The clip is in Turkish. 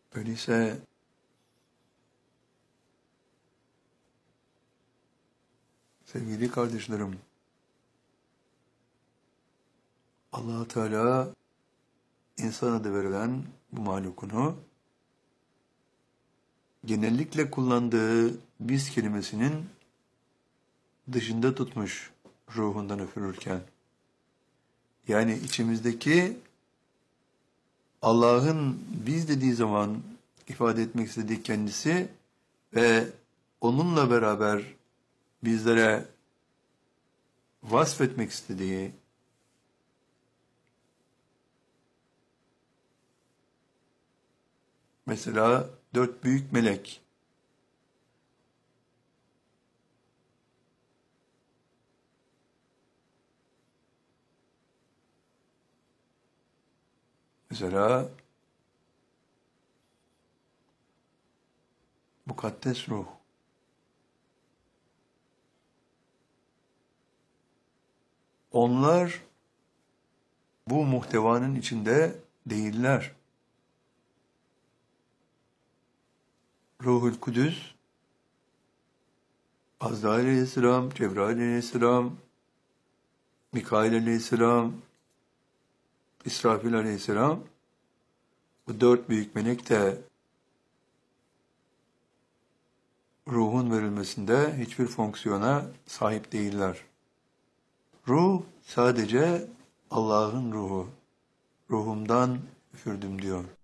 Öyleyse sevgili kardeşlerim, Allah-u Teala insan adı verilen bu mahlukunu genellikle kullandığı biz kelimesinin dışında tutmuş ruhundan üfürürken. Yani içimizdeki Allah'ın biz dediği zaman ifade etmek istediği kendisi ve onunla beraber bizlere vasfetmek istediği mesela 4 büyük melek. Mesela mukaddes ruh. Onlar bu muhtevanın içinde değiller. Ruhul Kudüs, Azrail aleyhisselam, Cebrail aleyhisselam, Mikail aleyhisselam, İsrafil aleyhisselam, bu 4 büyük melek de ruhun verilmesinde hiçbir fonksiyona sahip değiller. Ruh sadece Allah'ın ruhu. Ruhumdan üfürdüm diyor.